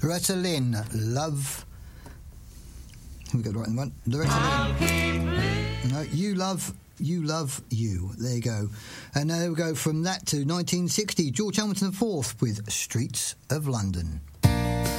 Loretta Lynn, Love. We got the right one. Loretta Lynn. No, You Love You. There you go. And now we go from that to 1960. George Hamilton IV with Streets of London.